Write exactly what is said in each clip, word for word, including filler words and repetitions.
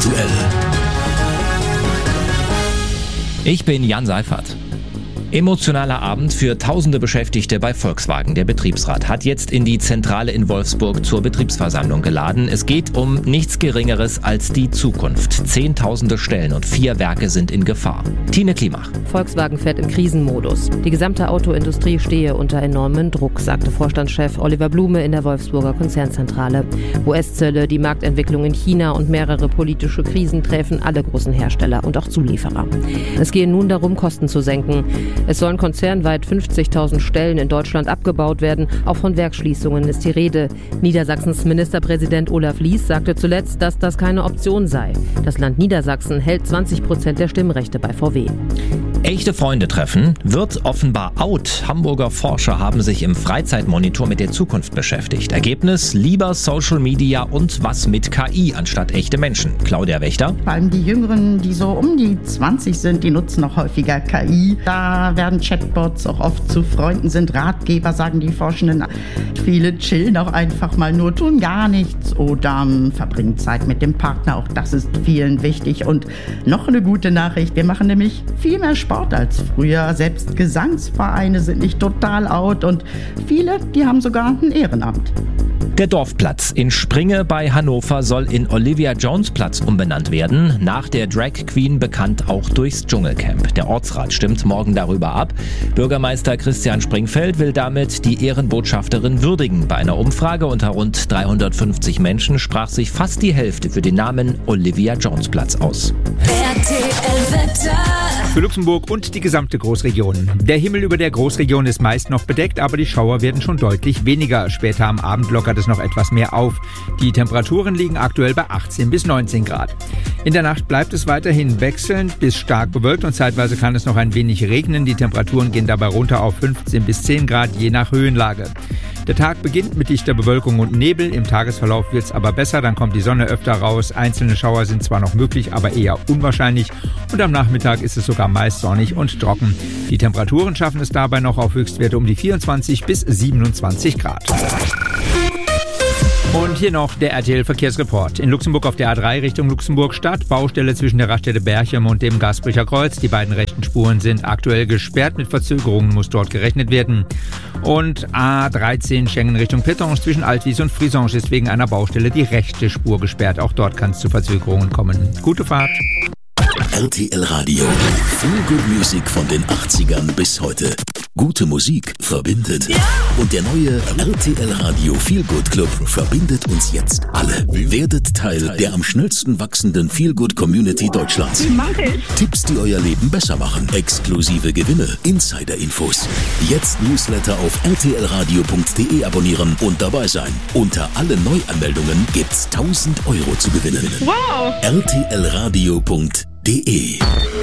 aktuell. Ich bin Jan Seifert. Emotionaler Abend für tausende Beschäftigte bei Volkswagen. Der Betriebsrat hat jetzt in die Zentrale in Wolfsburg zur Betriebsversammlung geladen. Es geht um nichts Geringeres als die Zukunft. Zehntausende Stellen und vier Werke sind in Gefahr. Tine Klimach. Volkswagen fährt im Krisenmodus. Die gesamte Autoindustrie stehe unter enormem Druck, sagte Vorstandschef Oliver Blume in der Wolfsburger Konzernzentrale. U S-Zölle, die Marktentwicklung in China und mehrere politische Krisen treffen alle großen Hersteller und auch Zulieferer. Es gehe nun darum, Kosten zu senken. Es sollen konzernweit fünfzigtausend Stellen in Deutschland abgebaut werden. Auch von Werksschließungen ist die Rede. Niedersachsens Ministerpräsident Olaf Lies sagte zuletzt, dass das keine Option sei. Das Land Niedersachsen hält zwanzig Prozent der Stimmrechte bei V W. Echte Freunde treffen wird offenbar out. Hamburger Forscher haben sich im Freizeitmonitor mit der Zukunft beschäftigt. Ergebnis: lieber Social Media und was mit K I anstatt echte Menschen. Claudia Wächter. Vor allem die Jüngeren, die so um die zwanzig sind, die nutzen noch häufiger K I. Da werden Chatbots auch oft zu Freunden, sind Ratgeber, sagen die Forschenden. Viele chillen auch einfach mal nur, tun gar nichts oder verbringen Zeit mit dem Partner. Auch das ist vielen wichtig. Und noch eine gute Nachricht: wir machen nämlich viel mehr Sport als früher. Selbst Gesangsvereine sind nicht total out und viele, die haben sogar ein Ehrenamt. Der Dorfplatz in Springe bei Hannover soll in Olivia-Jones-Platz umbenannt werden. Nach der Drag Queen bekannt auch durchs Dschungelcamp. Der Ortsrat stimmt morgen darüber ab. Bürgermeister Christian Springfeld will damit die Ehrenbotschafterin würdigen. Bei einer Umfrage unter rund dreihundertfünfzig Menschen sprach sich fast die Hälfte für den Namen Olivia-Jones-Platz aus. R T L-Wetter. Für Luxemburg und die gesamte Großregion. Der Himmel über der Großregion ist meist noch bedeckt, aber die Schauer werden schon deutlich weniger. Später am Abend lockert es noch etwas mehr auf. Die Temperaturen liegen aktuell bei achtzehn bis neunzehn Grad. In der Nacht bleibt es weiterhin wechselnd bis stark bewölkt und zeitweise kann es noch ein wenig regnen. Die Temperaturen gehen dabei runter auf fünfzehn bis zehn Grad, je nach Höhenlage. Der Tag beginnt mit dichter Bewölkung und Nebel. Im Tagesverlauf wird es aber besser, dann kommt die Sonne öfter raus. Einzelne Schauer sind zwar noch möglich, aber eher unwahrscheinlich. Und am Nachmittag ist es sogar meist sonnig und trocken. Die Temperaturen schaffen es dabei noch auf Höchstwerte um die vierundzwanzig bis siebenundzwanzig Grad. Und hier noch der R T L-Verkehrsreport. In Luxemburg auf der A drei Richtung Luxemburg-Stadt, Baustelle zwischen der Raststätte Berchem und dem Gasbrecher Kreuz. Die beiden rechten Spuren sind aktuell gesperrt. Mit Verzögerungen muss dort gerechnet werden. Und A dreizehn Schengen Richtung Pétange zwischen Altwies und Frisange ist wegen einer Baustelle die rechte Spur gesperrt. Auch dort kann es zu Verzögerungen kommen. Gute Fahrt. R T L Radio. Feel Good Music von den achtzigern bis heute. Gute Musik verbindet. Ja. Und der neue R T L Radio Feel Good Club verbindet uns jetzt alle. Werdet Teil der am schnellsten wachsenden Feel Good Community Deutschlands. Tipps, die euer Leben besser machen. Exklusive Gewinne. Insider-Infos. Jetzt Newsletter auf r t l radio punkt d e abonnieren und dabei sein. Unter alle Neuanmeldungen gibt's tausend Euro zu gewinnen. Wow. r t l radio punkt d e.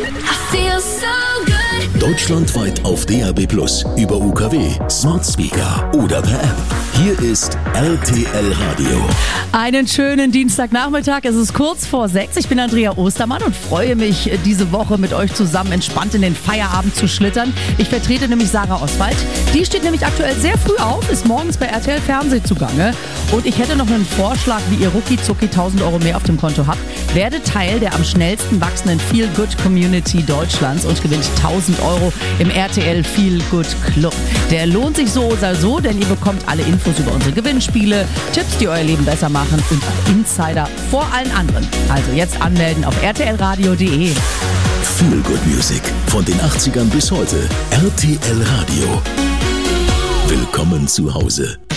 Deutschlandweit auf D A B plus, über U K W, Smart Speaker oder per App. Hier ist R T L Radio. Einen schönen Dienstagnachmittag. Es ist kurz vor sechs. Ich bin Andrea Ostermann und freue mich, diese Woche mit euch zusammen entspannt in den Feierabend zu schlittern. Ich vertrete nämlich Sarah Oswald. Die steht nämlich aktuell sehr früh auf, ist morgens bei R T L Fernsehen zugange. Und ich hätte noch einen Vorschlag, wie ihr rucki zucki tausend Euro mehr auf dem Konto habt. Werdet Teil der am schnellsten wachsenden Feel Good Community Deutschlands und gewinnt tausend Euro im R T L Feel Good Club. Der lohnt sich so oder so, denn ihr bekommt alle Infos über unsere Gewinnspiele, Tipps, die euer Leben besser machen und auch Insider vor allen anderen. Also jetzt anmelden auf r t l radio punkt d e. Feel Good Music von den achtzigern bis heute. R T L Radio. Willkommen zu Hause.